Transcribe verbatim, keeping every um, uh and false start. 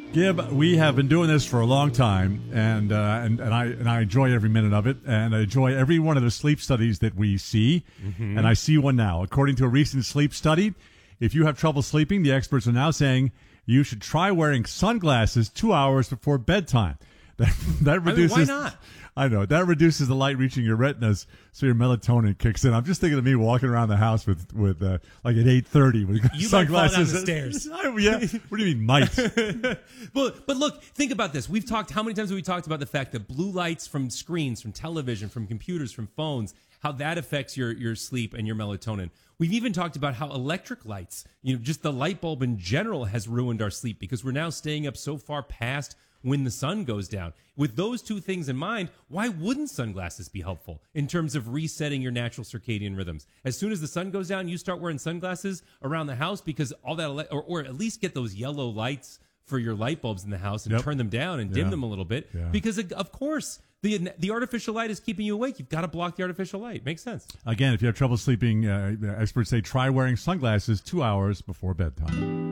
Gib, we have been doing this for a long time, and uh, and and I and I enjoy every minute of it, and I enjoy every one of the sleep studies that we see, mm-hmm. and I see one now. According to a recent sleep study, if you have trouble sleeping, the experts are now saying you should try wearing sunglasses two hours before bedtime. That, that reduces. I mean, why not? I know that reduces the light reaching your retinas, so your melatonin kicks in. I'm just thinking of me walking around the house with with uh, like at eight thirty with you sunglasses. Might fall down the stairs. Yeah. What do you mean, might? but but look, think about this. We've talked. How many times have we talked about the fact that blue lights from screens, from television, from computers, from phones, how that affects your your sleep and your melatonin. We've even talked about how electric lights, you know, just the light bulb in general has ruined our sleep because we're now staying up so far past when the sun goes down. With those two things in mind, why wouldn't sunglasses be helpful in terms of resetting your natural circadian rhythms? As soon as the sun goes down, you start wearing sunglasses around the house because all that, or, or at least get those yellow lights for your light bulbs in the house and yep. turn them down and dim yeah. them a little bit. Yeah. Because, of course, the the artificial light is keeping you awake. You've got to block the artificial light. Makes sense. Again, if you have trouble sleeping, uh, experts say try wearing sunglasses two hours before bedtime.